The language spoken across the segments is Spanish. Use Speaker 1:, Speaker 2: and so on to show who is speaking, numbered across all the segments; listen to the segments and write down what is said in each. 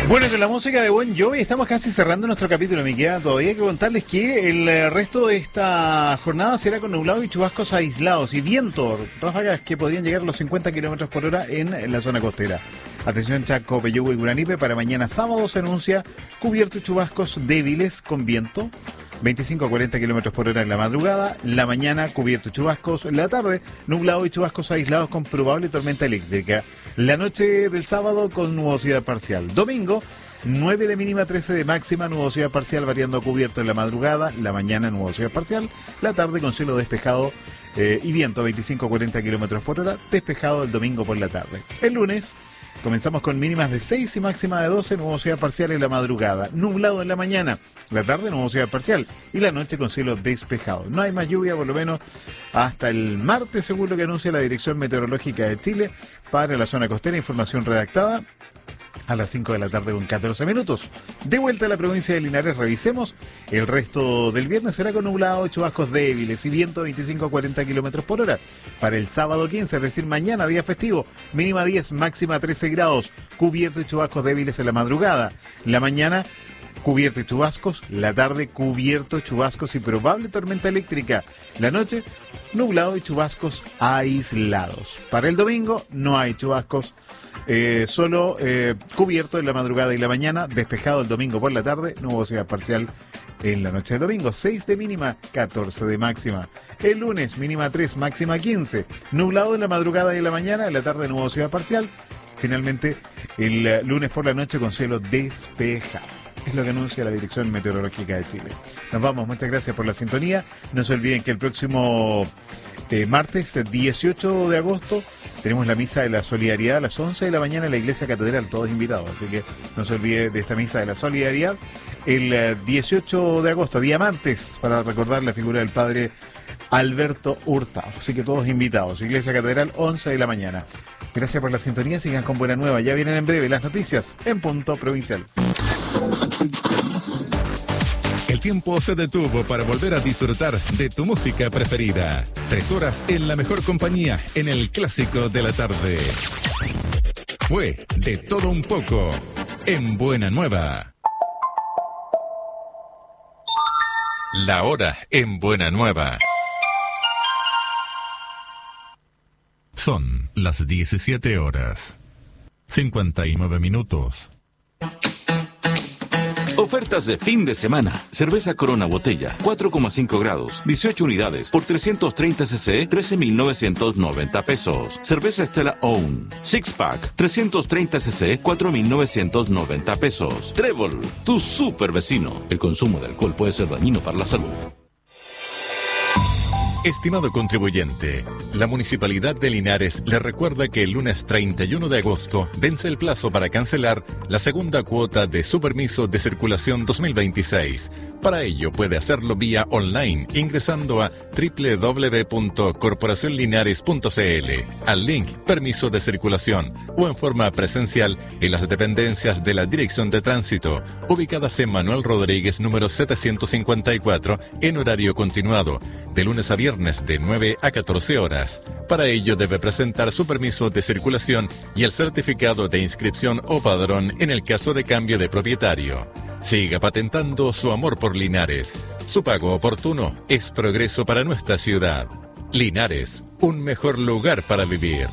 Speaker 1: Bueno, con la música de Bon Jovi estamos casi cerrando nuestro capítulo. Me queda todavía que contarles que el resto de esta jornada será con nublado y chubascos aislados y viento, ráfagas que podrían llegar a los 50 kilómetros por hora en la zona costera. Atención Chaco, Peyúgue y Guranipe, para mañana sábado se anuncia cubierto y chubascos débiles con viento, 25 a 40 kilómetros por hora en la madrugada, la mañana cubierto y chubascos, la tarde nublado y chubascos aislados con probable tormenta eléctrica, la noche del sábado con nubosidad parcial, domingo 9 de mínima, 13 de máxima, nubosidad parcial variando a cubierto en la madrugada, la mañana nubosidad parcial, la tarde con cielo despejado y viento 25 a 40 kilómetros por hora, despejado el domingo por la tarde. El lunes comenzamos con mínimas de 6 y máxima de 12, nubosidad parcial en la madrugada, nublado en la mañana, la tarde nubosidad parcial y la noche con cielo despejado. No hay más lluvia por lo menos hasta el martes, según lo que anuncia la Dirección Meteorológica de Chile para la zona costera. Información redactada a las 5 de la tarde con 14 minutos. De vuelta a la provincia de Linares, revisemos. El resto del viernes será con nublado, chubascos débiles y viento 25 a 40 kilómetros por hora. Para el sábado 15, es decir, mañana, día festivo, mínima 10, máxima 13 grados, cubierto y chubascos débiles en la madrugada. La mañana, cubierto y chubascos, la tarde cubierto, chubascos y probable tormenta eléctrica. La noche, nublado y chubascos aislados. Para el domingo no hay chubascos, solo cubierto en la madrugada y la mañana, despejado el domingo por la tarde, nubosidad parcial en la noche del domingo, 6 de mínima, 14 de máxima. El lunes, mínima 3, máxima 15, nublado en la madrugada y en la mañana, en la tarde nubosidad parcial. Finalmente, el lunes por la noche con cielo despejado. Es lo que anuncia la Dirección Meteorológica de Chile. Nos vamos, muchas gracias por la sintonía. No se olviden que el próximo martes 18 de agosto tenemos la misa de la solidaridad a las 11 de la mañana en la Iglesia Catedral, todos invitados, así que no se olvide de esta misa de la solidaridad el 18 de agosto, día martes, para recordar la figura del padre Alberto Hurtado, así que todos invitados, Iglesia Catedral, 11 de la mañana. Gracias por la sintonía, sigan con Buena Nueva, ya vienen en breve las noticias en Punto Provincial.
Speaker 2: El tiempo se detuvo para volver a disfrutar de tu música preferida. 3 horas en la mejor compañía en el clásico de la tarde. Fue de todo un poco en Buena Nueva. La hora en Buena Nueva. Son las 17 horas. 59 minutos.
Speaker 3: Ofertas de fin de semana. Cerveza Corona botella, 4,5 grados, 18 unidades, por 330 cc, 13,990 pesos. Cerveza Stella Own, 6-pack, 330 cc, 4,990 pesos. Trébol, tu super vecino. El consumo de alcohol puede ser dañino para la salud.
Speaker 2: Estimado contribuyente, la Municipalidad de Linares le recuerda que el lunes 31 de agosto vence el plazo para cancelar la segunda cuota de su permiso de circulación 2026. Para ello puede hacerlo vía online ingresando a www.corporacionlinares.cl al link Permiso de Circulación o en forma presencial en las dependencias de la Dirección de Tránsito, ubicadas en Manuel Rodríguez número 754 en horario continuado, de lunes a viernes de 9 a 14 horas. Para ello debe presentar su permiso de circulación y el certificado de inscripción o padrón en el caso de cambio de propietario. Siga patentando su amor por Linares. Su pago oportuno es progreso para nuestra ciudad. Linares, un mejor lugar para vivir.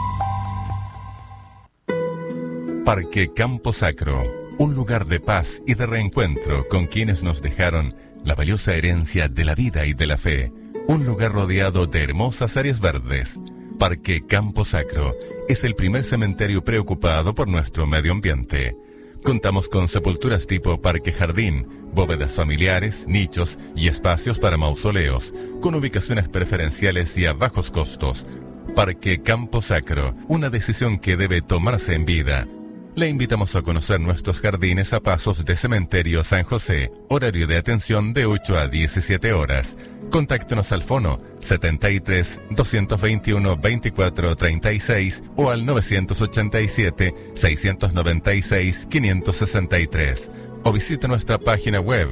Speaker 2: Parque Campo Sacro, un lugar de paz y de reencuentro con quienes nos dejaron la valiosa herencia de la vida y de la fe. Un lugar rodeado de hermosas áreas verdes. Parque Campo Sacro es el primer cementerio preocupado por nuestro medio ambiente. Contamos con sepulturas tipo parque jardín, bóvedas familiares, nichos y espacios para mausoleos, con ubicaciones preferenciales y a bajos costos. Parque Campo Sacro, una decisión que debe tomarse en vida. Le invitamos a conocer nuestros jardines a pasos de Cementerio San José, horario de atención de 8 a 17 horas. Contáctenos al fono 73 221 24 36 o al 987 696 563 o visite nuestra página web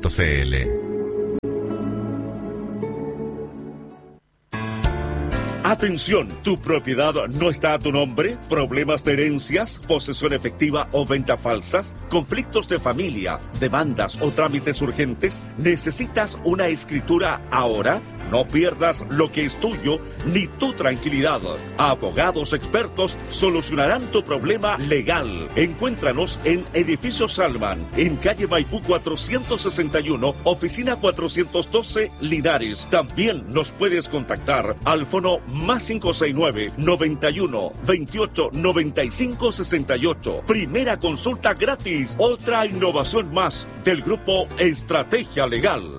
Speaker 2: www.camposacro.cl.
Speaker 4: Atención, ¿tu propiedad no está a tu nombre? ¿Problemas de herencias, posesión efectiva o venta falsas? ¿Conflictos de familia, demandas o trámites urgentes? ¿Necesitas una escritura ahora? No pierdas lo que es tuyo ni tu tranquilidad. Abogados expertos solucionarán tu problema legal. Encuéntranos en Edificio Salman, en calle Maipú 461, oficina 412, Linares. También nos puedes contactar al fono +569 91 28 95 68. Primera consulta gratis. Otra innovación más del grupo Estrategia Legal.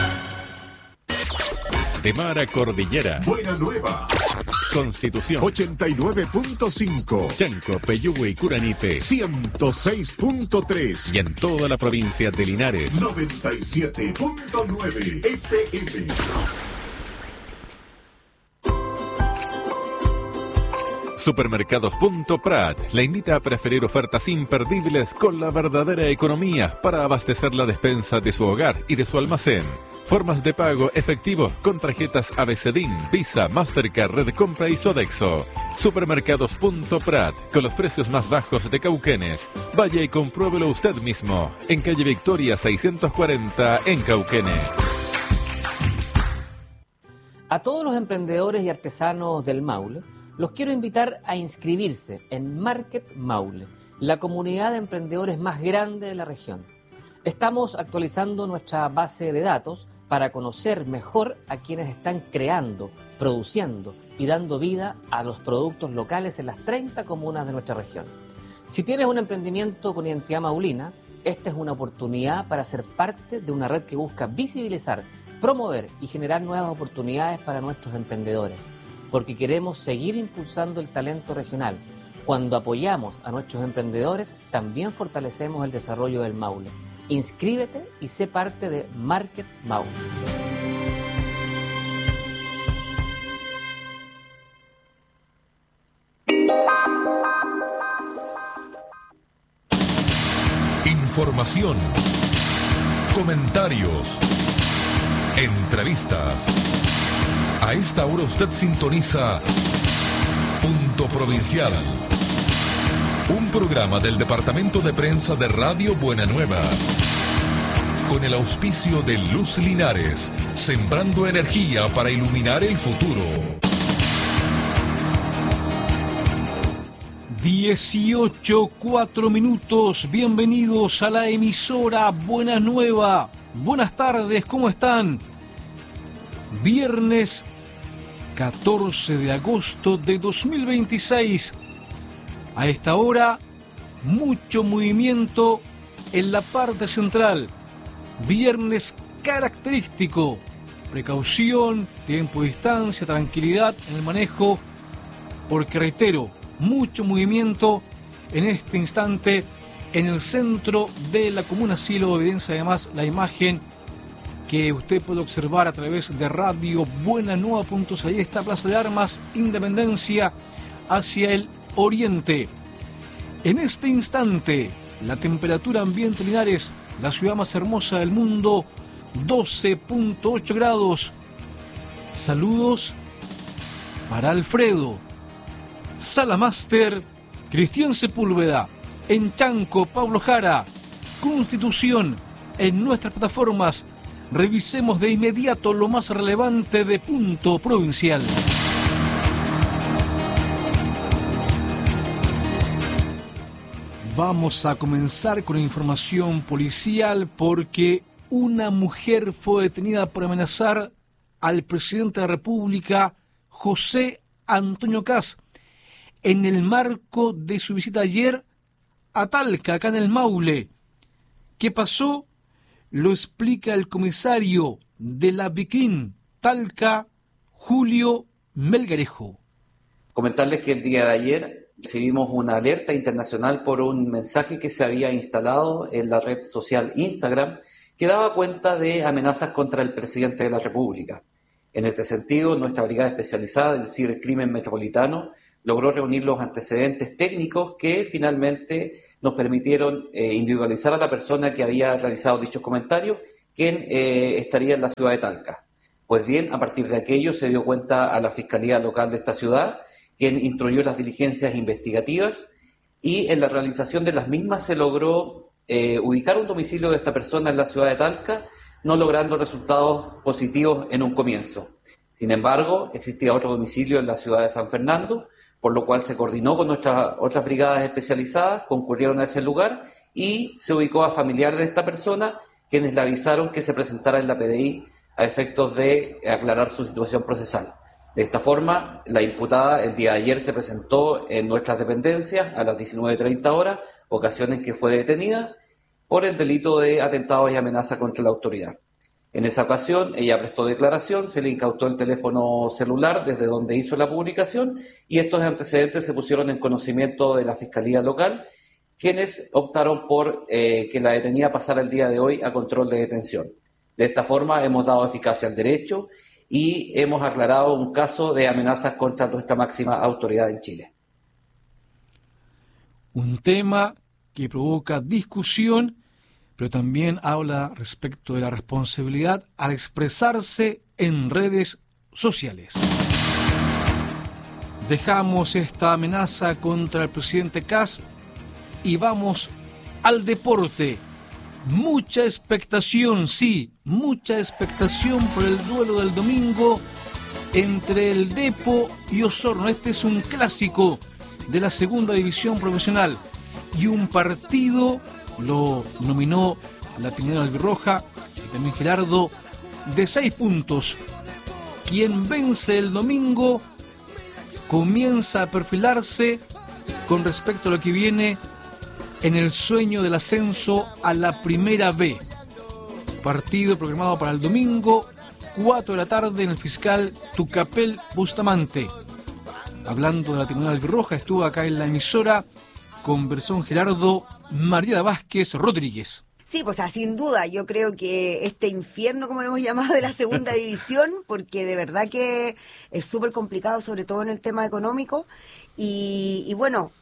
Speaker 2: De mar a cordillera.
Speaker 5: Buena Nueva.
Speaker 2: Constitución.
Speaker 5: 89.5.
Speaker 2: Chanco, Peyúgue y Curanipe.
Speaker 5: 106.3.
Speaker 2: Y en toda la provincia de Linares.
Speaker 5: 97.9 FM.
Speaker 2: Supermercados.prat la invita a preferir ofertas imperdibles con la verdadera economía para abastecer la despensa de su hogar y de su almacén. Formas de pago efectivo con tarjetas ABCDIN, Visa, Mastercard, Red Compra y Sodexo. Supermercados.prat con los precios más bajos de Cauquenes. Vaya y compruébelo usted mismo en calle Victoria 640 en Cauquenes.
Speaker 6: A todos los emprendedores y artesanos del Maule, los quiero invitar a inscribirse en Market Maule, la comunidad de emprendedores más grande de la región. Estamos actualizando nuestra base de datos para conocer mejor a quienes están creando, produciendo y dando vida a los productos locales en las 30 comunas de nuestra región. Si tienes un emprendimiento con identidad maulina, esta es una oportunidad para ser parte de una red que busca visibilizar, promover y generar nuevas oportunidades para nuestros emprendedores, porque queremos seguir impulsando el talento regional. Cuando apoyamos a nuestros emprendedores, también fortalecemos el desarrollo del Maule. Inscríbete y sé parte de Market Maule.
Speaker 2: Información, comentarios, entrevistas. A esta hora usted sintoniza Punto Provincial, un programa del Departamento de Prensa de Radio Buena Nueva, con el auspicio de Luz Linares, sembrando energía para iluminar el futuro.
Speaker 7: 18:04. Bienvenidos a la emisora Buena Nueva. Buenas tardes, ¿cómo están? Viernes 14 de agosto de 2026. A esta hora, mucho movimiento en la parte central. Viernes característico. Precaución, tiempo, distancia, tranquilidad en el manejo, porque reitero, mucho movimiento en este instante en el centro de la comuna. Así lo evidencia además la imagen que usted puede observar a través de Radio Buena Nueva. Ahí está Plaza de Armas, Independencia, hacia el oriente. En este instante, la temperatura ambiente Linares, la ciudad más hermosa del mundo, 12.8 grados. Saludos para Alfredo. Sala Máster, Cristian Sepúlveda. En Chanco, Pablo Jara. Constitución, en nuestras plataformas. Revisemos de inmediato lo más relevante de Punto Provincial. Vamos a comenzar con información policial porque una mujer fue detenida por amenazar al presidente de la República, José Antonio Kast, en el marco de su visita ayer a Talca, acá en el Maule. ¿Qué pasó? Lo explica el comisario de la BICRIN, Talca, Julio Melgarejo.
Speaker 8: Comentarles que el día de ayer recibimos una alerta internacional por un mensaje que se había instalado en la red social Instagram que daba cuenta de amenazas contra el presidente de la República. En este sentido, nuestra brigada especializada del cibercrimen metropolitano logró reunir los antecedentes técnicos que finalmente nos permitieron individualizar a la persona que había realizado dichos comentarios, quien estaría en la ciudad de Talca. Pues bien, a partir de aquello se dio cuenta a la Fiscalía Local de esta ciudad, quien instruyó las diligencias investigativas y en la realización de las mismas se logró ubicar un domicilio de esta persona en la ciudad de Talca, no logrando resultados positivos en un comienzo. Sin embargo, existía otro domicilio en la ciudad de San Fernando, por lo cual se coordinó con nuestras otras brigadas especializadas, concurrieron a ese lugar y se ubicó a familiares de esta persona, quienes le avisaron que se presentara en la PDI a efectos de aclarar su situación procesal. De esta forma, la imputada el día de ayer se presentó en nuestras dependencias a las 19:30 horas, ocasión en que fue detenida por el delito de atentados y amenaza contra la autoridad. En esa ocasión, ella prestó declaración, se le incautó el teléfono celular desde donde hizo la publicación y estos antecedentes se pusieron en conocimiento de la Fiscalía Local, quienes optaron por que la detenida pasara el día de hoy a control de detención. De esta forma hemos dado eficacia al derecho y hemos aclarado un caso de amenazas contra nuestra máxima autoridad en Chile.
Speaker 7: Un tema que provoca discusión, pero también habla respecto de la responsabilidad al expresarse en redes sociales. Dejamos esta amenaza contra el presidente Kast y vamos al deporte. Mucha expectación, sí, mucha expectación por el duelo del domingo entre el Depo y Osorno. Este es un clásico de la segunda división profesional y un partido, lo nominó la Pineda Albirroja y también Gerardo, de 6 puntos. Quien vence el domingo comienza a perfilarse con respecto a lo que viene en el sueño del ascenso a la Primera B. Partido programado para el domingo, 4 de la tarde en el Fiscal Tucapel Bustamante. Hablando de la Tribunal Albirroja, estuvo acá en la emisora, conversó con Gerardo Mariela Vázquez Rodríguez.
Speaker 9: Sí, pues sin duda, yo creo que este infierno, como lo hemos llamado, de la segunda división, porque de verdad que es súper complicado, sobre todo en el tema económico, y bueno,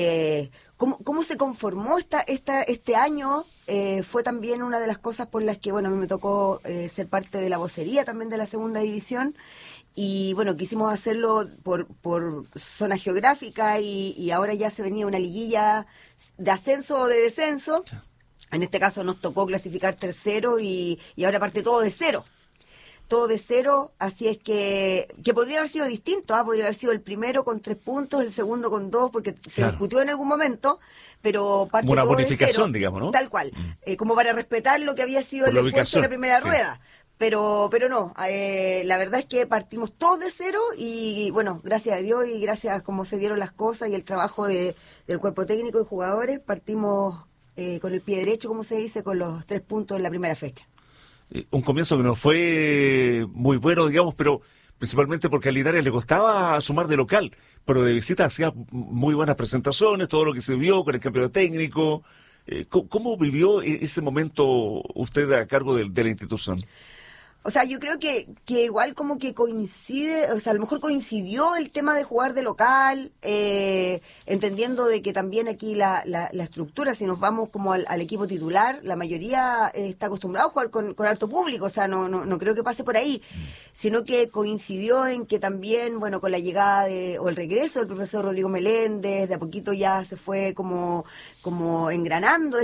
Speaker 9: ¿cómo se conformó este año? Fue también una de las cosas por las que, bueno, a mí me tocó ser parte de la vocería también de la segunda división, y bueno, quisimos hacerlo por zona geográfica, y ahora ya se venía una liguilla de ascenso o de descenso. En este caso nos tocó clasificar tercero y ahora parte todo de cero. Todo de cero, así es que podría haber sido distinto, podría haber sido el primero con 3 puntos, el segundo con 2, porque se discutió en algún momento, pero parte
Speaker 4: una
Speaker 9: todo
Speaker 4: bonificación,
Speaker 9: de cero,
Speaker 4: digamos, ¿no?
Speaker 9: Tal cual, como para respetar lo que había sido el esfuerzo de la primera rueda. Pero no, la verdad es que partimos todos de cero y bueno, gracias a Dios y gracias a cómo se dieron las cosas y el trabajo del cuerpo técnico y jugadores, partimos con el pie derecho, como se dice, con los 3 puntos en la primera fecha.
Speaker 4: Un comienzo que no fue muy bueno, digamos, pero principalmente porque a Linares le costaba sumar de local, pero de visita hacía muy buenas presentaciones, todo lo que se vio con el cambio técnico. ¿Cómo vivió ese momento usted a cargo de la institución?
Speaker 9: O sea, yo creo que igual como que coincide, o sea, a lo mejor coincidió el tema de jugar de local, entendiendo de que también aquí la estructura, si nos vamos como al equipo titular, la mayoría está acostumbrado a jugar con harto público, o sea, no creo que pase por ahí, sino que coincidió en que también, bueno, con la llegada o el regreso del profesor Rodrigo Meléndez, de a poquito ya se fue como engranando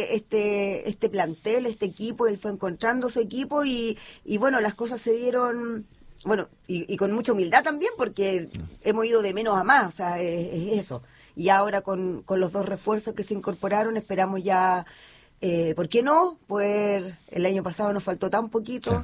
Speaker 9: este plantel, este equipo, él fue encontrando su equipo y bueno, las cosas se dieron, bueno, y con mucha humildad también, porque hemos ido de menos a más, o sea, es eso. Y ahora con los 2 refuerzos que se incorporaron, esperamos ya, ¿por qué no? Pues el año pasado nos faltó tan poquito,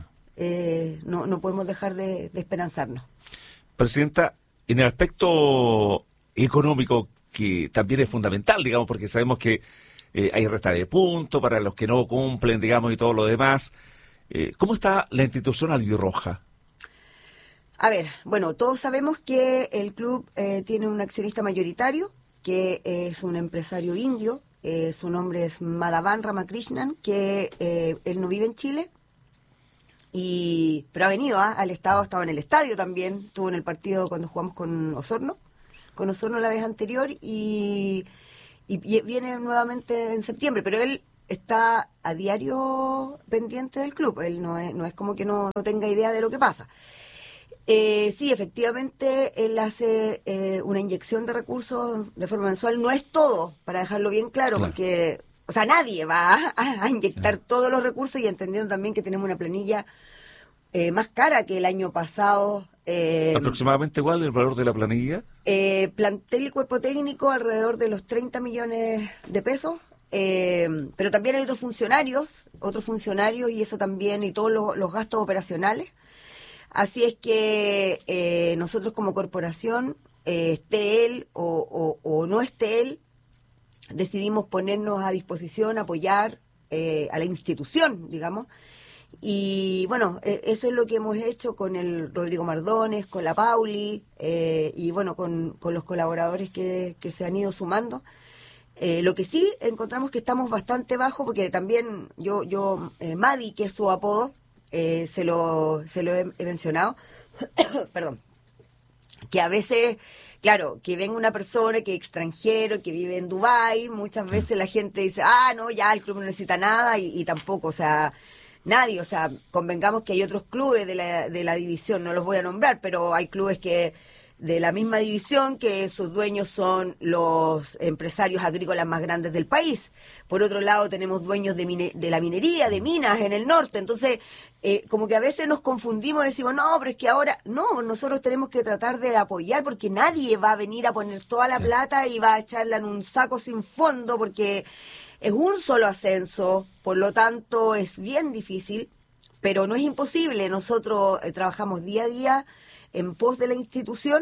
Speaker 9: no podemos dejar de esperanzarnos.
Speaker 4: Presidenta, en el aspecto económico, que también es fundamental, digamos, porque sabemos que hay resta de puntos para los que no cumplen, digamos, y todo lo demás. ¿Cómo está la institución albirroja?
Speaker 9: A ver, bueno, todos sabemos que el club tiene un accionista mayoritario, que es un empresario indio, su nombre es Madhavan Ramakrishnan, que él no vive en Chile, pero ha venido al estado, ha estado en el estadio también, estuvo en el partido cuando jugamos con Osorno la vez anterior y viene nuevamente en septiembre, pero él está a diario pendiente del club. Él no es como que no tenga idea de lo que pasa. Sí, efectivamente, él hace una inyección de recursos de forma mensual. No es todo, para dejarlo bien claro, porque, o sea, nadie va a inyectar todos los recursos, y entendiendo también que tenemos una planilla más cara que el año pasado.
Speaker 10: ¿Aproximadamente cuál es el valor de la planilla?
Speaker 9: Plantel y cuerpo técnico alrededor de los 30 millones de pesos. Pero también hay otros funcionarios, y eso también, y todos los gastos operacionales. Así es que nosotros como corporación, esté él o no esté él, decidimos ponernos a disposición, apoyar a la institución, digamos. Y bueno, eso es lo que hemos hecho con el Rodrigo Mardones, con la Pauli, y bueno, con los colaboradores que se han ido sumando. Lo que sí encontramos que estamos bastante bajo, porque también Madi, que es su apodo, se lo he mencionado, perdón, que a veces, claro, que venga una persona que es extranjero, que vive en Dubái, muchas veces la gente dice, no, ya el club no necesita nada, y tampoco, o sea, nadie, o sea, convengamos que hay otros clubes de la división, no los voy a nombrar, pero hay clubes que de la misma división, que sus dueños son los empresarios agrícolas más grandes del país. Por otro lado, tenemos dueños de la minería, de minas en el norte. Entonces, como que a veces nos confundimos y decimos, no, pero es que ahora, no, nosotros tenemos que tratar de apoyar, porque nadie va a venir a poner toda la plata y va a echarla en un saco sin fondo, porque es un solo ascenso, por lo tanto es bien difícil, pero no es imposible. Nosotros trabajamos día a día en pos de la institución,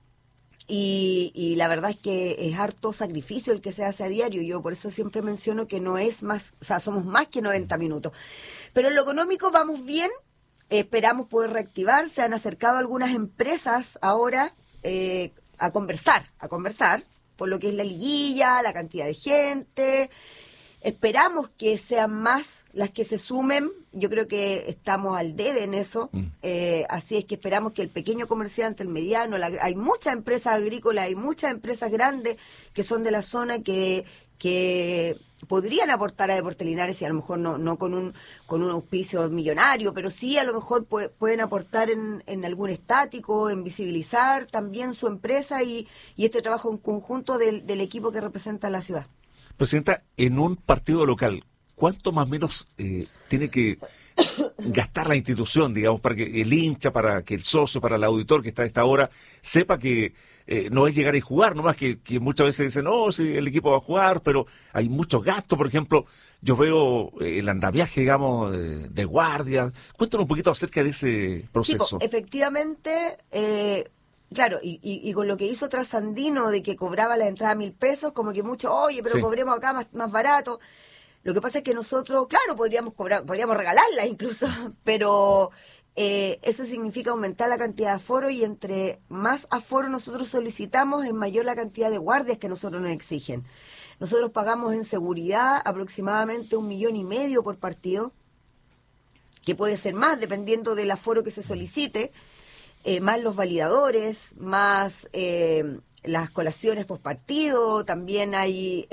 Speaker 9: y la verdad es que es harto sacrificio el que se hace a diario. Yo por eso siempre menciono que no es más, o sea, somos más que 90 minutos. Pero en lo económico vamos bien, esperamos poder reactivar. Se han acercado algunas empresas ahora a conversar, por lo que es la liguilla, la cantidad de gente. Esperamos que sean más las que se sumen. Yo creo que estamos al debe en eso. Así es que esperamos que el pequeño comerciante, el mediano, hay muchas empresas agrícolas, hay muchas empresas grandes que son de la zona que podrían aportar a Deportes Linares, y a lo mejor no con un auspicio millonario, pero sí a lo mejor pueden aportar en algún estático, en visibilizar también su empresa y este trabajo en conjunto del equipo que representa a la ciudad.
Speaker 10: Presidenta, en un partido local, ¿cuánto más o menos tiene que gastar la institución, digamos, para que el hincha, para que el socio, para el auditor que está a esta hora, sepa que no es llegar y jugar, nomás que muchas veces dicen, no, sí, el equipo va a jugar, pero hay muchos gastos? Por ejemplo, yo veo el andamiaje, digamos, de guardia. Cuéntanos un poquito acerca de ese proceso.
Speaker 9: Sí, efectivamente, claro, y con lo que hizo Trasandino de que cobraba la entrada 1.000 pesos, como que mucho, oye, pero cobremos acá más barato. Lo que pasa es que nosotros, claro, podríamos regalarla incluso, pero eso significa aumentar la cantidad de aforo, y entre más aforo nosotros solicitamos, es mayor la cantidad de guardias que nosotros nos exigen. Nosotros pagamos en seguridad aproximadamente 1,5 millones por partido, que puede ser más dependiendo del aforo que se solicite. Más los validadores, más las colaciones post partido, también hay,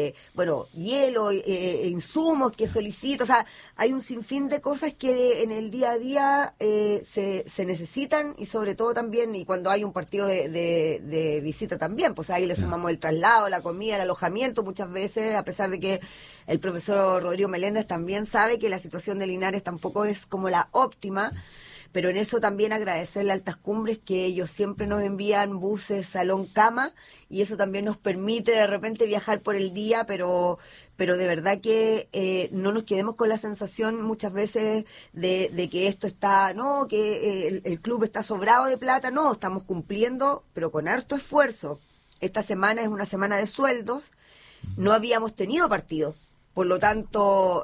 Speaker 9: hielo, insumos que solicito, o sea, hay un sinfín de cosas que en el día a día se necesitan, y sobre todo también, y cuando hay un partido de visita también, pues ahí le sumamos el traslado, la comida, el alojamiento, muchas veces, a pesar de que el profesor Rodrigo Meléndez también sabe que la situación de Linares tampoco es como la óptima. Pero en eso también agradecerle a Altas Cumbres, que ellos siempre nos envían buses, salón, cama, y eso también nos permite de repente viajar por el día, pero de verdad que no nos quedemos con la sensación muchas veces de que esto está, no, que el club está sobrado de plata. No, estamos cumpliendo, pero con harto esfuerzo. Esta semana es una semana de sueldos, no habíamos tenido partido, por lo tanto...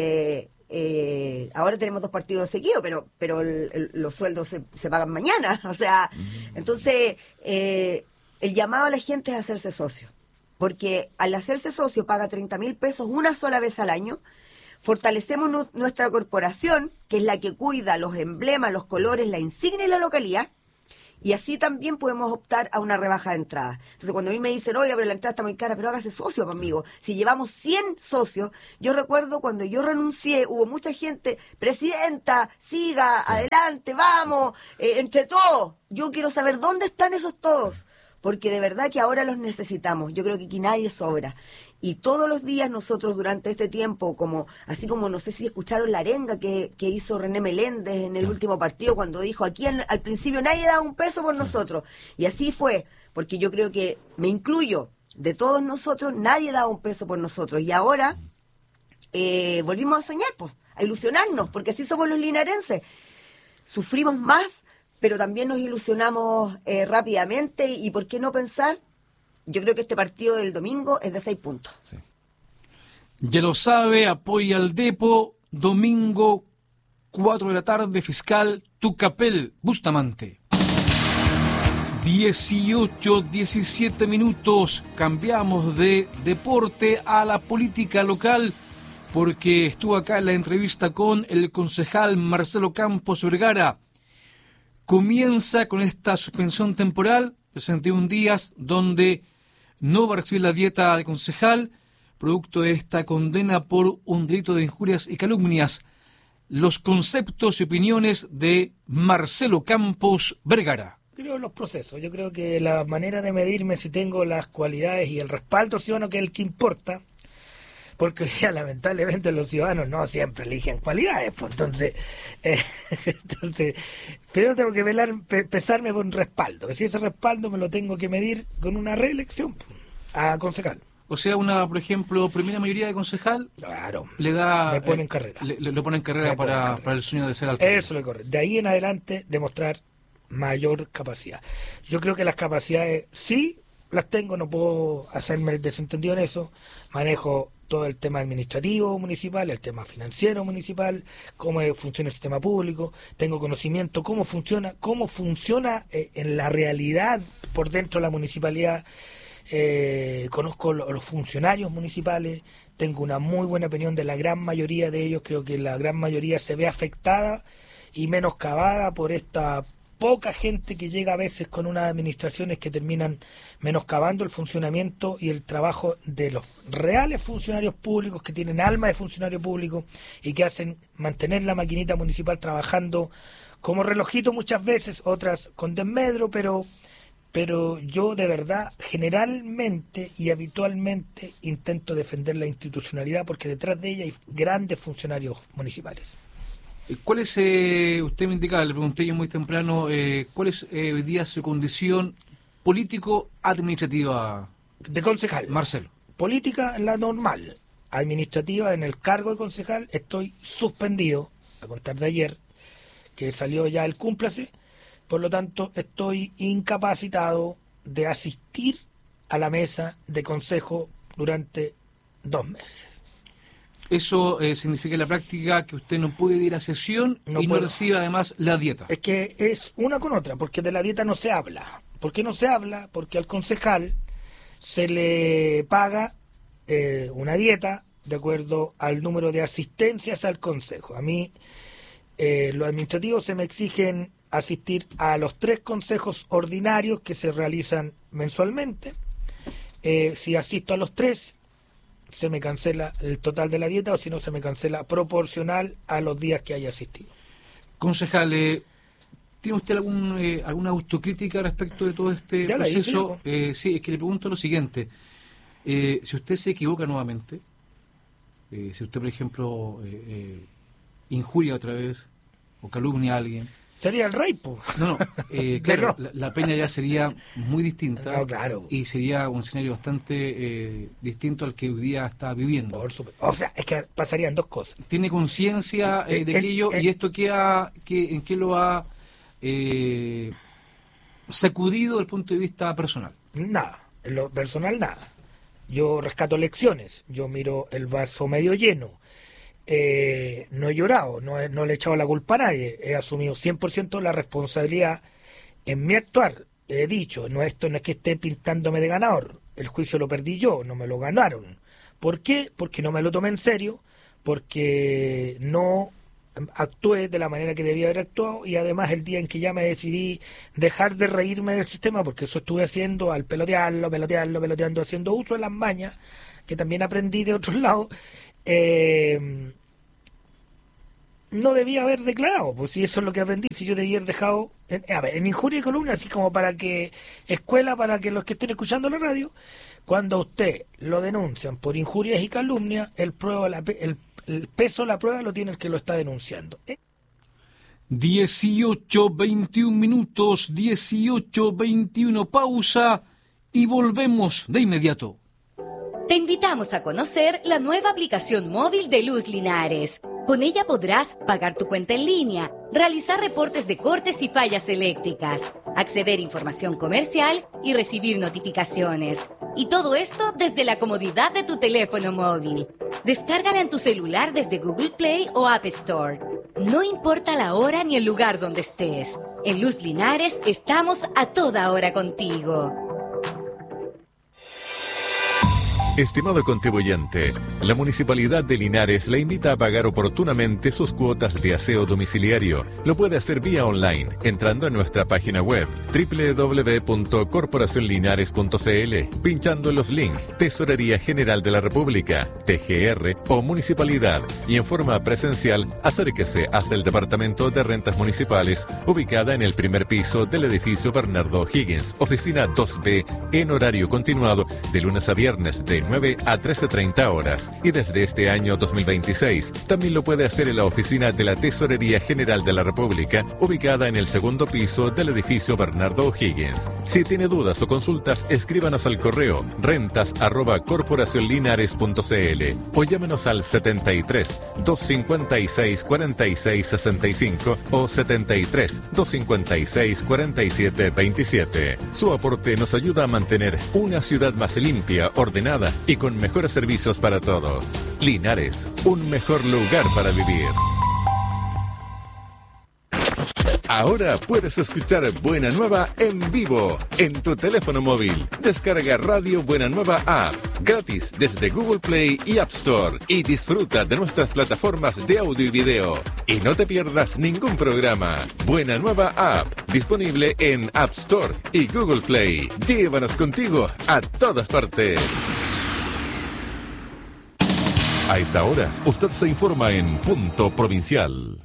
Speaker 9: ahora tenemos 2 partidos seguidos, pero los sueldos se pagan mañana, o sea, entonces el llamado a la gente es hacerse socio, porque al hacerse socio paga 30.000 pesos una sola vez al año. Fortalecemos nuestra corporación, que es la que cuida los emblemas, los colores, la insignia y la localidad, Y así también podemos optar a una rebaja de entrada. Entonces, cuando a mí me dicen, oye, pero la entrada está muy cara, pero hágase socio, amigo. Si llevamos 100 socios, yo recuerdo cuando yo renuncié, hubo mucha gente, presidenta, siga, adelante, vamos, entre todos. Yo quiero saber dónde están esos todos, porque de verdad que ahora los necesitamos. Yo creo que aquí nadie sobra. Y todos los días nosotros durante este tiempo, así como no sé si escucharon la arenga que hizo René Meléndez en el último partido cuando dijo, aquí al principio nadie daba un peso por nosotros. Y así fue, porque yo creo que, me incluyo, de todos nosotros, nadie daba un peso por nosotros. Y ahora volvimos a soñar, pues, a ilusionarnos, porque así somos los linarenses. Sufrimos más, pero también nos ilusionamos rápidamente. Y ¿por qué no pensar? Yo creo que este partido del domingo es de 6 puntos.
Speaker 7: Sí. Ya lo sabe, apoya al Depo, domingo 4 de la tarde, fiscal Tucapel, Bustamante. 17 minutos, cambiamos de deporte a la política local, porque estuvo acá en la entrevista con el concejal Marcelo Campos Vergara. Comienza con esta suspensión temporal, 61 días, donde no va a recibir la dieta de concejal, producto de esta condena por un delito de injurias y calumnias. Los conceptos y opiniones de Marcelo Campos Vergara.
Speaker 11: Creo los procesos. Yo creo que la manera de medirme si tengo las cualidades y el respaldo ciudadano, que es el que importa, porque ya lamentablemente los ciudadanos no siempre eligen cualidades, pues entonces pero tengo que pesarme por un respaldo, que si ese respaldo me lo tengo que medir con una reelección a concejal.
Speaker 7: O sea, por ejemplo, primera mayoría de concejal,
Speaker 11: claro,
Speaker 7: le da,
Speaker 11: me pone en carrera.
Speaker 7: Le pone en carrera para el sueño de ser alcalde.
Speaker 11: Eso le corre. De ahí en adelante demostrar mayor capacidad. Yo creo que las capacidades sí las tengo, no puedo hacerme desentendido en eso. Manejo todo el tema administrativo municipal, el tema financiero municipal, cómo funciona el sistema público, tengo conocimiento cómo funciona en la realidad por dentro de la municipalidad, conozco los funcionarios municipales, tengo una muy buena opinión de la gran mayoría de ellos, creo que la gran mayoría se ve afectada y menoscabada por esta poca gente que llega a veces con unas administraciones que terminan menoscabando el funcionamiento y el trabajo de los reales funcionarios públicos que tienen alma de funcionario público y que hacen mantener la maquinita municipal trabajando como relojito muchas veces, otras con desmedro, pero yo de verdad generalmente y habitualmente intento defender la institucionalidad porque detrás de ella hay grandes funcionarios municipales.
Speaker 7: ¿Cuál es, usted me indicaba, le pregunté yo muy temprano, cuál es hoy día su condición político-administrativa?
Speaker 11: De concejal.
Speaker 7: Marcelo.
Speaker 11: Política, la normal. Administrativa, en el cargo de concejal, estoy suspendido, a contar de ayer, que salió ya el cúmplase, por lo tanto, estoy incapacitado de asistir a la mesa de consejo durante 2 meses.
Speaker 7: Eso significa en la práctica que usted no puede ir a sesión y no recibe además la dieta.
Speaker 11: Es que es una con otra, porque de la dieta no se habla. ¿Por qué no se habla? Porque al concejal se le paga una dieta de acuerdo al número de asistencias al consejo. A mí, los administrativos se me exigen asistir a los 3 consejos ordinarios que se realizan mensualmente. Si asisto a los 3, se me cancela el total de la dieta, o si no se me cancela proporcional a los días que haya asistido.
Speaker 7: Concejal, ¿tiene usted alguna autocrítica respecto de todo este proceso? Sí, es que le pregunto lo siguiente. Si usted se equivoca nuevamente, si usted, por ejemplo, injuria otra vez o calumnia a alguien...
Speaker 11: Sería el rey, po.
Speaker 7: No, claro, la pena ya sería muy distinta.
Speaker 11: No, claro.
Speaker 7: Y sería un escenario bastante distinto al que hoy día está viviendo.
Speaker 11: Por supuesto. O sea, es que pasarían 2 cosas.
Speaker 7: ¿Tiene conciencia de aquello y esto en qué lo ha sacudido desde el punto de vista personal?
Speaker 11: Nada, en lo personal nada. Yo rescato lecciones, yo miro el vaso medio lleno. No he llorado, no le he echado la culpa a nadie, he asumido 100% la responsabilidad en mi actuar. He dicho, esto no es que esté pintándome de ganador, el juicio lo perdí yo, no me lo ganaron. ¿Por qué? Porque no me lo tomé en serio, porque no actué de la manera que debía haber actuado, y además el día en que ya me decidí dejar de reírme del sistema, porque eso estuve haciendo al peloteando, haciendo uso de las mañas que también aprendí de otros lados, no debía haber declarado, pues si eso es lo que aprendí, si yo debía haber dejado, en injuria y calumnia, así como para que los que estén escuchando la radio, cuando a usted lo denuncian por injurias y calumnias, el peso de la prueba lo tiene el que lo está denunciando.
Speaker 7: 18:21 minutos, 18:21, pausa y volvemos de inmediato.
Speaker 12: Te invitamos a conocer la nueva aplicación móvil de Luz Linares. Con ella podrás pagar tu cuenta en línea, realizar reportes de cortes y fallas eléctricas, acceder a información comercial y recibir notificaciones. Y todo esto desde la comodidad de tu teléfono móvil. Descárgala en tu celular desde Google Play o App Store. No importa la hora ni el lugar donde estés. En Luz Linares estamos a toda hora contigo.
Speaker 2: Estimado contribuyente, la Municipalidad de Linares le invita a pagar oportunamente sus cuotas de aseo domiciliario. Lo puede hacer vía online, entrando en nuestra página web www.corporacionlinares.cl, pinchando en los links Tesorería General de la República, TGR o Municipalidad, y en forma presencial acérquese hasta el Departamento de Rentas Municipales, ubicada en el primer piso del edificio Bernardo O'Higgins, oficina 2B, en horario continuado de lunes a viernes de 9 a 13:30 horas, y desde este año 2026 también lo puede hacer en la oficina de la Tesorería General de la República, ubicada en el segundo piso del edificio Bernardo O'Higgins. Si tiene dudas o consultas, escríbanos al correo rentas@corporacionlinares.cl o llámenos al 73 256 46 65 o 73 256 47 27. Su aporte nos ayuda a mantener una ciudad más limpia, ordenada y con mejores servicios para todos. Linares, un mejor lugar para vivir. Ahora puedes escuchar Buena Nueva en vivo en tu teléfono móvil. Descarga Radio Buena Nueva App gratis desde Google Play y App Store y disfruta de nuestras plataformas de audio y video. Y no te pierdas ningún programa. Buena Nueva App, disponible en App Store y Google Play. Llévanos contigo a todas partes. A esta hora, usted se informa en Punto Provincial.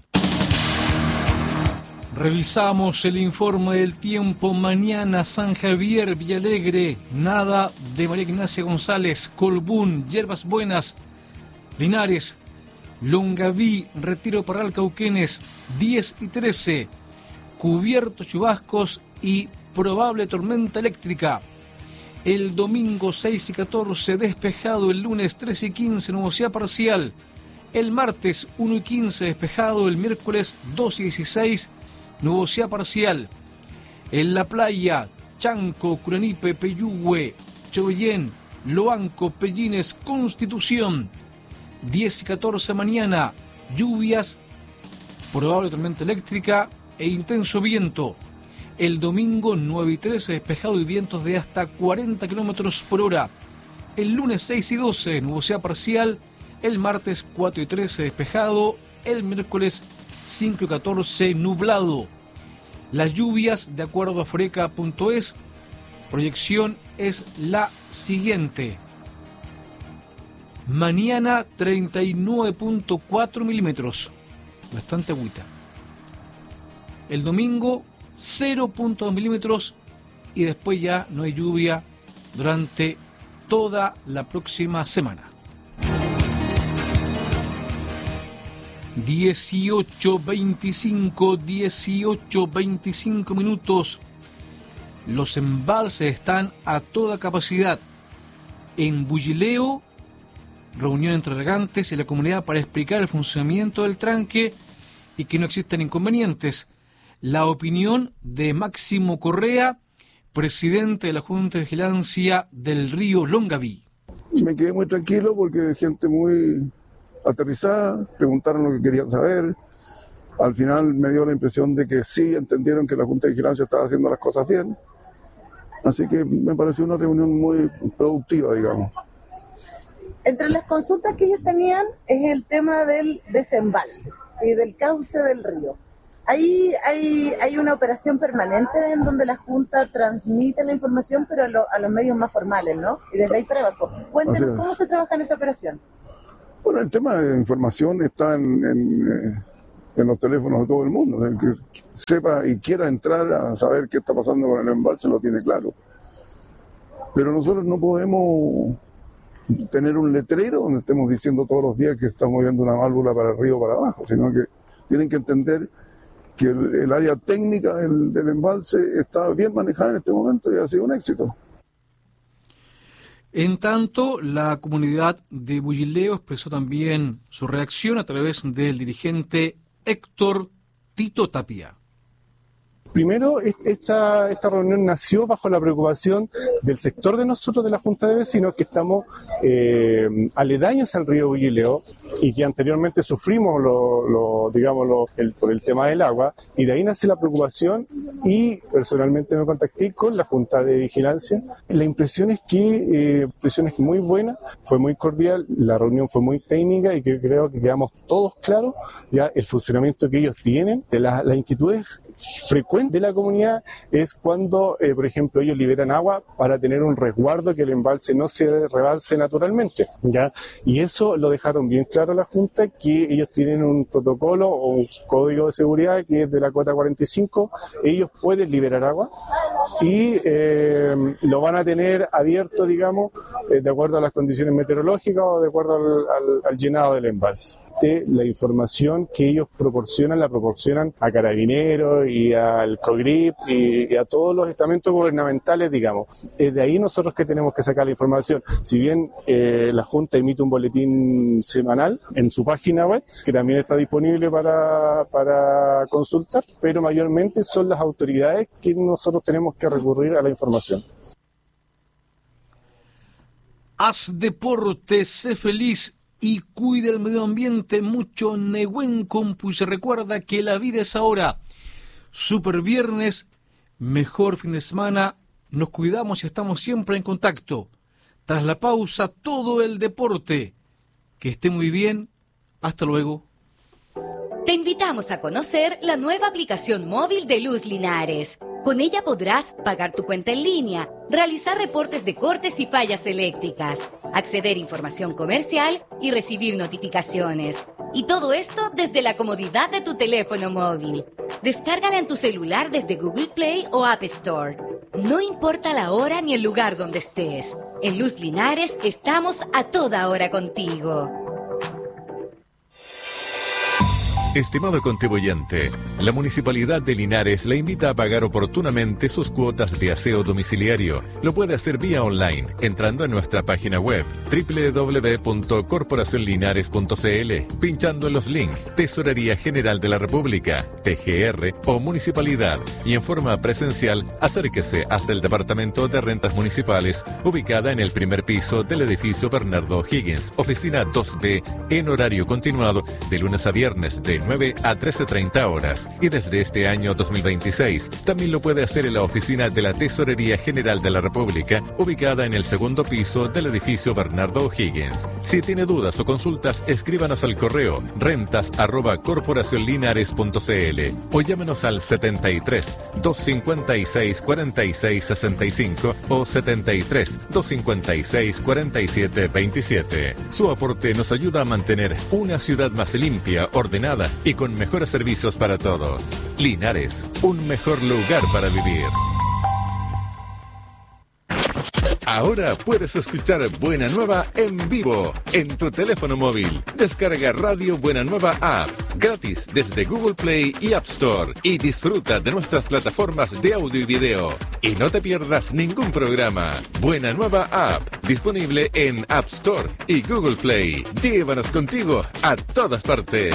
Speaker 7: Revisamos el informe del tiempo. Mañana, San Javier, Villalegre, nada de María Ignacia González, Colbún, Yerbas Buenas, Linares, Longaví, Retiro Parral, Cauquenes, 10 y 13, cubierto, chubascos y probable tormenta eléctrica. El domingo 6 y 14 despejado, el lunes 3 y 15 nubosidad parcial, el martes 1 y 15 despejado, el miércoles 2 y 16 nubosidad parcial. En la playa, Chanco, Curanipe, Peyúgue, Chobellén, Loanco, Pellines, Constitución, 10 y 14 mañana, lluvias, probable tormenta eléctrica e intenso viento. El domingo 9 y 13 despejado y vientos de hasta 40 kilómetros por hora. El lunes 6 y 12 nubosidad parcial. El martes 4 y 13 despejado. El miércoles 5 y 14 nublado. Las lluvias, de acuerdo a foreca.es, proyección es la siguiente. Mañana 39.4 milímetros. Bastante agüita. El domingo 0.2 milímetros y después ya no hay lluvia durante toda la próxima semana. 18:25 minutos. Los embalses están a toda capacidad. En Bullileo, reunión entre regantes y la comunidad para explicar el funcionamiento del tranque y que no existen inconvenientes. La opinión de Máximo Correa, presidente de la Junta de Vigilancia del río Longaví.
Speaker 13: Me quedé muy tranquilo porque gente muy aterrizada, preguntaron lo que querían saber. Al final me dio la impresión de que sí entendieron que la Junta de Vigilancia estaba haciendo las cosas bien. Así que me pareció una reunión muy productiva, digamos.
Speaker 14: Entre las consultas que ellos tenían es el tema del desembalse. y del cauce del río. Ahí hay una operación permanente en donde la Junta transmite la información, pero a los medios más formales, ¿no? Y desde ahí para abajo. Cuéntenos cómo se trabaja en esa operación.
Speaker 13: Bueno, el tema de información está en los teléfonos de todo el mundo. El que sepa y quiera entrar a saber qué está pasando con el embalse lo tiene claro. Pero nosotros no podemos tener un letrero donde estemos diciendo todos los días que estamos moviendo una válvula para arriba o para abajo, sino que tienen que entender que el área técnica del embalse está bien manejada en este momento y ha sido un éxito.
Speaker 7: En tanto, la comunidad de Bullileo expresó también su reacción a través del dirigente Héctor Tito Tapia.
Speaker 15: Primero, esta reunión nació bajo la preocupación del sector de nosotros de la Junta de Vecinos, que estamos aledaños al río Bullileo y que anteriormente sufrimos por el tema del agua, y de ahí nace la preocupación, y personalmente me contacté con la Junta de Vigilancia. La impresión es muy buena, fue muy cordial, la reunión fue muy técnica y que creo que quedamos todos claros ya el funcionamiento que ellos tienen. Las inquietudes frecuente de la comunidad es cuando, por ejemplo, ellos liberan agua para tener un resguardo, que el embalse no se rebalse naturalmente, ¿ya? Y eso lo dejaron bien claro a la Junta, que ellos tienen un protocolo o un código de seguridad que es de la cuota 45, ellos pueden liberar agua y lo van a tener abierto, digamos, de acuerdo a las condiciones meteorológicas o de acuerdo al llenado del embalse. La información que ellos proporcionan la proporcionan a Carabineros y al COGRIP y a todos los estamentos gubernamentales, digamos. De ahí nosotros que tenemos que sacar la información. Si bien la Junta emite un boletín semanal en su página web, que también está disponible para consultar, pero mayormente son las autoridades que nosotros tenemos que recurrir a la información.
Speaker 7: Haz deporte, sé feliz y cuida el medio ambiente. Mucho Nehuen Compu, y se recuerda que la vida es ahora. Super viernes, mejor fin de semana, nos cuidamos y estamos siempre en contacto. Tras la pausa, todo el deporte. Que esté muy bien, hasta luego.
Speaker 12: Te invitamos a conocer la nueva aplicación móvil de Luz Linares. Con ella podrás pagar tu cuenta en línea, realizar reportes de cortes y fallas eléctricas, acceder a información comercial y recibir notificaciones. Y todo esto desde la comodidad de tu teléfono móvil. Descárgala en tu celular desde Google Play o App Store. No importa la hora ni el lugar donde estés. En Luz Linares estamos a toda hora contigo.
Speaker 2: Estimado contribuyente, la Municipalidad de Linares le invita a pagar oportunamente sus cuotas de aseo domiciliario. Lo puede hacer vía online, entrando en nuestra página web www.corporacionlinares.cl, pinchando en los links Tesorería General de la República, TGR o Municipalidad, y en forma presencial acérquese hasta el Departamento de Rentas Municipales, ubicada en el primer piso del edificio Bernardo Higgins, oficina 2B, en horario continuado de lunes a viernes de 9 a 13:30 horas, y desde este año 2026 también lo puede hacer en la oficina de la Tesorería General de la República, ubicada en el segundo piso del edificio Bernardo O'Higgins. Si tiene dudas o consultas, escríbanos al correo rentas@corporacionlinares.cl o llámenos al 73 256 46 65 o 73 256 47 27. Su aporte nos ayuda a mantener una ciudad más limpia, ordenada y con mejores servicios para todos. Linares, un mejor lugar para vivir. Ahora puedes escuchar Buena Nueva en vivo en tu teléfono móvil. Descarga Radio Buena Nueva App gratis desde Google Play y App Store y disfruta de nuestras plataformas de audio y video. Y no te pierdas ningún programa. Buena Nueva App, disponible en App Store y Google Play. Llévanos contigo a todas partes.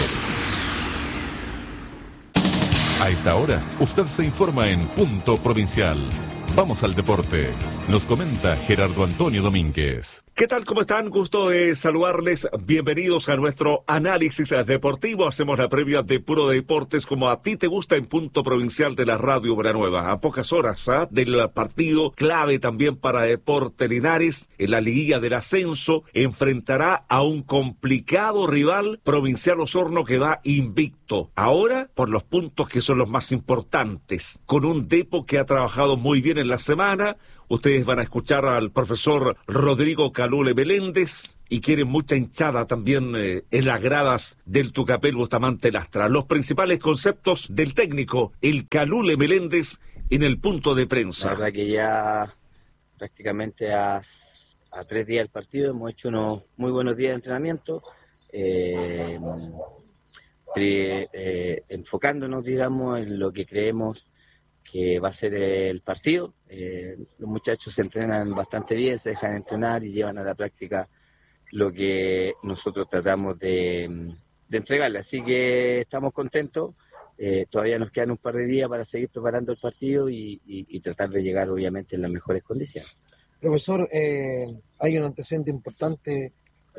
Speaker 2: A esta hora, usted se informa en Punto Provincial. Vamos al deporte. Nos comenta Gerardo Antonio Domínguez.
Speaker 4: ¿Qué tal? ¿Cómo están? Gusto de saludarles. Bienvenidos a nuestro análisis deportivo. Hacemos la previa de Puro Deportes como a ti te gusta en Punto Provincial de la Radio Buenanueva. A pocas horas del partido clave también para Deportes Linares en la liguilla del ascenso, enfrentará a un complicado rival, Provincial Osorno, que va invicto. Ahora por los puntos que son los más importantes, con un Depo que ha trabajado muy bien en la semana. Ustedes van a escuchar al profesor Rodrigo Calule Meléndez y quieren mucha hinchada también en las gradas del Tucapel Bustamante Lastra. Los principales conceptos del técnico, el Calule Meléndez, en el punto de prensa.
Speaker 16: La verdad que ya prácticamente a 3 días del partido hemos hecho unos muy buenos días de entrenamiento, enfocándonos, digamos, en lo que creemos que va a ser el partido. Los muchachos se entrenan bastante bien, se dejan entrenar y llevan a la práctica lo que nosotros tratamos de entregarle. Así que estamos contentos. Todavía nos quedan un par de días para seguir preparando el partido y tratar de llegar obviamente en las mejores condiciones.
Speaker 17: Profesor, hay un antecedente importante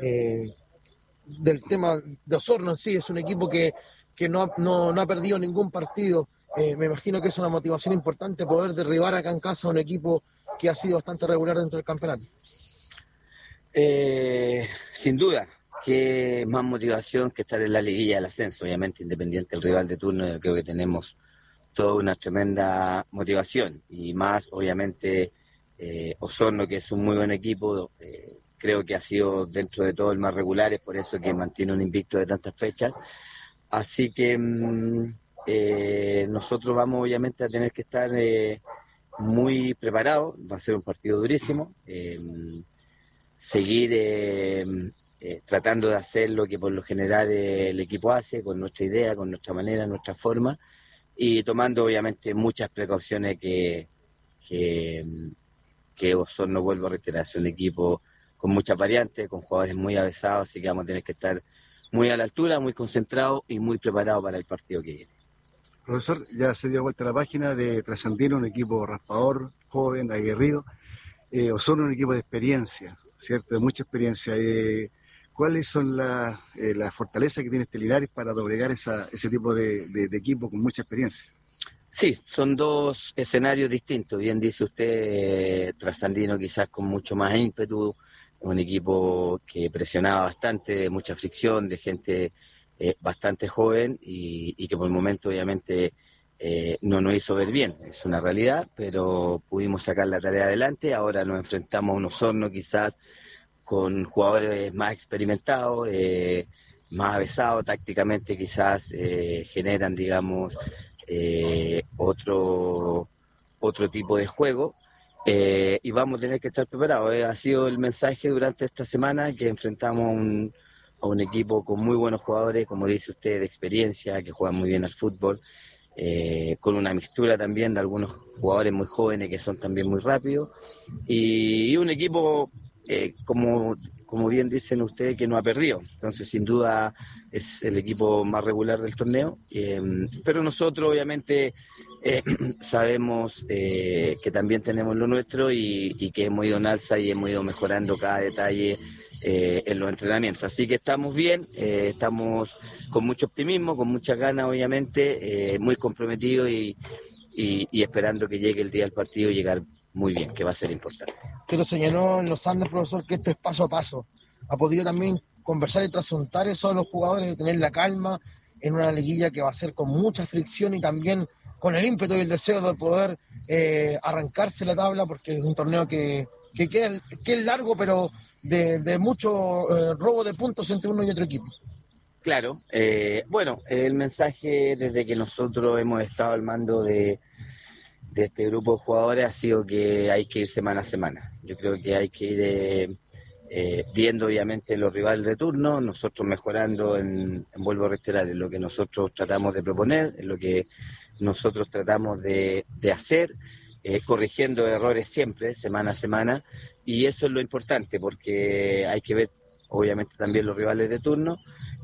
Speaker 17: del tema de Osorno en sí. Es un equipo que no ha perdido ningún partido. Me imagino que es una motivación importante poder derribar acá en casa a un equipo que ha sido bastante regular dentro del campeonato.
Speaker 16: Sin duda, que más motivación que estar en la liguilla del ascenso. Obviamente, independiente del rival de turno, creo que tenemos toda una tremenda motivación. Y más, obviamente, Osorno, que es un muy buen equipo, creo que ha sido dentro de todo el más regular, es por eso que mantiene un invicto de tantas fechas. Así que nosotros vamos obviamente a tener que estar muy preparados. Va a ser un partido durísimo, seguir tratando de hacer lo que por lo general el equipo hace, con nuestra idea, con nuestra manera, nuestra forma, y tomando obviamente muchas precauciones que Osorno, vuelvo a reiterar, es un equipo con muchas variantes, con jugadores muy avesados, así que vamos a tener que estar muy a la altura, muy concentrados y muy preparados para el partido que viene.
Speaker 18: Profesor, ya se dio vuelta a la página de Trasandino, un equipo raspador, joven, aguerrido. Osorno, un equipo de experiencia, ¿cierto? De mucha experiencia. ¿Cuáles son las fortalezas que tiene este Linares para doblegar ese tipo de equipo con mucha experiencia?
Speaker 16: Sí, son dos escenarios distintos. Bien dice usted, Trasandino quizás con mucho más ímpetu, un equipo que presionaba bastante, de mucha fricción, de gente bastante joven y que por el momento obviamente no nos hizo ver bien. Es una realidad, pero pudimos sacar la tarea adelante. Ahora nos enfrentamos a un Osorno quizás con jugadores más experimentados, más avesados tácticamente, quizás generan, digamos, otro tipo de juego. Y vamos a tener que estar preparados. Ha sido el mensaje durante esta semana que enfrentamos a un equipo con muy buenos jugadores, como dice usted, de experiencia, que juegan muy bien al fútbol, con una mixtura también de algunos jugadores muy jóvenes que son también muy rápidos, y un equipo, como bien dicen ustedes, que no ha perdido. Entonces, sin duda, es el equipo más regular del torneo, pero nosotros obviamente sabemos que también tenemos lo nuestro y que hemos ido en alza y hemos ido mejorando cada detalle en los entrenamientos. Así que estamos bien, estamos con mucho optimismo, con muchas ganas obviamente, muy comprometidos y esperando que llegue el día del partido y llegar muy bien, que va a ser importante.
Speaker 17: Usted lo señaló en los Andes, profesor, que esto es paso a paso. ¿Ha podido también conversar y trasuntar eso a los jugadores, de tener la calma en una liguilla que va a ser con mucha fricción y también con el ímpetu y el deseo de poder arrancarse la tabla, porque es un torneo que es largo, pero de mucho robo de puntos entre uno y otro equipo?
Speaker 16: Claro, bueno, el mensaje desde que nosotros hemos estado al mando de este grupo de jugadores ha sido que hay que ir semana a semana. Yo creo que hay que ir viendo obviamente los rivales de turno, nosotros mejorando vuelvo a reiterar, en lo que nosotros tratamos de proponer, en lo que nosotros tratamos de hacer, corrigiendo errores siempre, semana a semana, y eso es lo importante, porque hay que ver obviamente también los rivales de turno,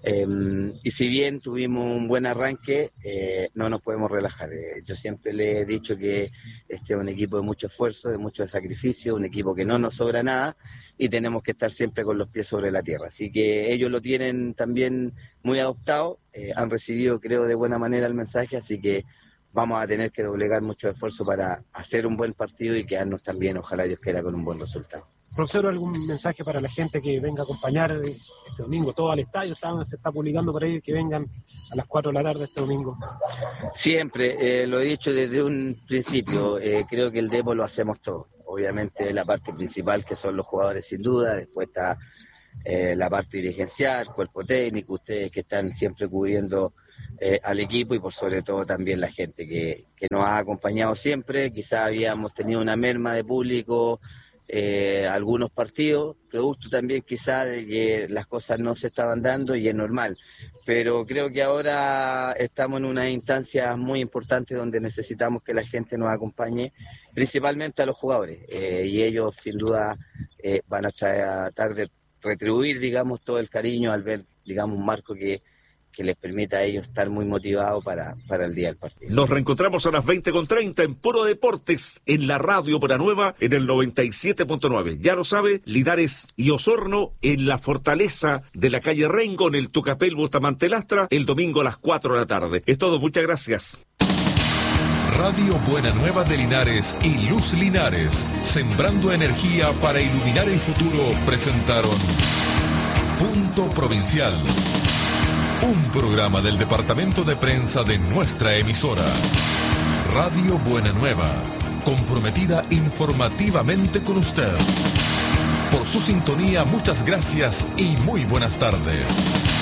Speaker 16: Y si bien tuvimos un buen arranque, no nos podemos relajar. Yo siempre le he dicho que este es un equipo de mucho esfuerzo, de mucho sacrificio, un equipo que no nos sobra nada y tenemos que estar siempre con los pies sobre la tierra. Así que ellos lo tienen también muy adoptado, han recibido, creo, de buena manera el mensaje, así que vamos a tener que doblegar mucho esfuerzo para hacer un buen partido y quedarnos también, ojalá Dios quiera, con un buen resultado.
Speaker 19: Profesor, ¿algún mensaje para la gente que venga a acompañar este domingo todo al estadio? Se está publicando por ahí que vengan a las 4 de la tarde este domingo.
Speaker 16: Siempre, lo he dicho desde un principio, creo que el Depo lo hacemos todo. Obviamente la parte principal que son los jugadores sin duda, después está la parte dirigencial, cuerpo técnico, ustedes que están siempre cubriendo al equipo y por sobre todo también la gente que nos ha acompañado siempre. Quizás habíamos tenido una merma de público algunos partidos, producto también quizá de que las cosas no se estaban dando y es normal, pero creo que ahora estamos en una instancia muy importante donde necesitamos que la gente nos acompañe, principalmente a los jugadores, y ellos sin duda van a tratar de retribuir, digamos, todo el cariño al ver, digamos, un marco que les permita a ellos estar muy motivados para el día del partido.
Speaker 4: Nos reencontramos a las 20:30 en Puro Deportes, en la radio Buena Nueva, en el 97.9. Ya lo sabe, Linares y Osorno en la Fortaleza de la calle Rengo, en el Tucapel Bustamante Lastra, el domingo a las 4 de la tarde. Es todo, muchas gracias.
Speaker 2: Radio Buena Nueva de Linares y Luz Linares, sembrando energía para iluminar el futuro, presentaron Punto Provincial. Un programa del departamento de prensa de nuestra emisora. Radio Buena Nueva, comprometida informativamente con usted. Por su sintonía, muchas gracias y muy buenas tardes.